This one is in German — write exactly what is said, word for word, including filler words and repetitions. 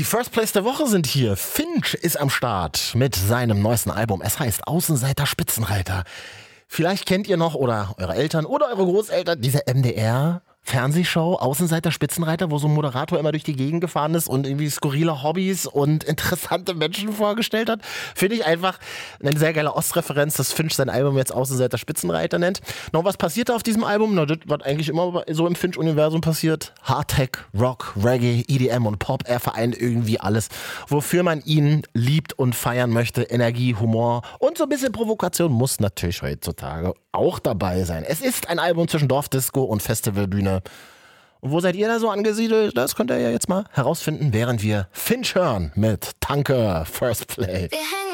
First Place der Woche sind hier. Finch ist am Start mit seinem neuesten Album. Es heißt Außenseiter Spitzenreiter. Vielleicht kennt ihr noch oder eure Eltern oder eure Großeltern diese M D R Fernsehshow Außenseiter Spitzenreiter, wo so ein Moderator immer durch die Gegend gefahren ist und irgendwie skurrile Hobbys und interessante Menschen vorgestellt hat. Finde ich einfach eine sehr geile Ostreferenz, dass Finch sein Album jetzt Außenseiter Spitzenreiter nennt. Noch was passiert da auf diesem Album? Na, das, was eigentlich immer so im Finch-Universum passiert. Hardtech, Rock, Reggae, E D M und Pop. Er vereint irgendwie alles, wofür man ihn liebt und feiern möchte. Energie, Humor und so ein bisschen Provokation muss natürlich heutzutage auch dabei sein. Es ist ein Album zwischen Dorfdisco und Festivalbühne. Und wo seid ihr da so angesiedelt? Das könnt ihr ja jetzt mal herausfinden, während wir Finch hören mit Tanke First Play. Wir hängen